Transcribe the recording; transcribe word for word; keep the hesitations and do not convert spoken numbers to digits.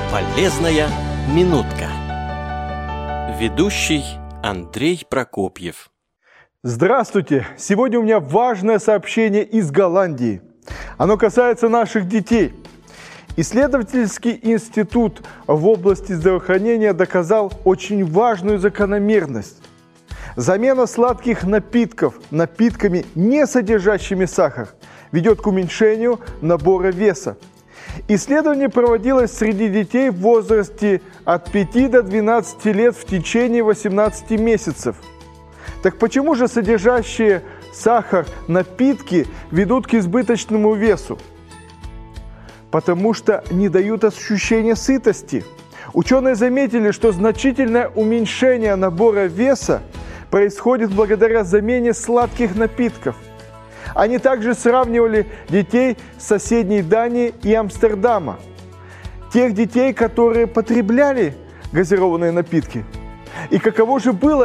Полезная минутка. Ведущий Андрей Прокопьев. Здравствуйте! Сегодня у меня важное сообщение из Голландии. Оно касается наших детей. Исследовательский институт в области здравоохранения доказал очень важную закономерность. Замена сладких напитков напитками, не содержащими сахар, ведет к уменьшению набора веса. Исследование проводилось среди детей в возрасте от пяти до двенадцати лет в течение восемнадцати месяцев. Так почему же содержащие сахар напитки ведут к избыточному весу? Потому что не дают ощущения сытости. Ученые заметили, что значительное уменьшение набора веса происходит благодаря замене сладких напитков. Они также сравнивали детей соседней Дании и Амстердама. Тех детей, которые потребляли газированные напитки. И каково же было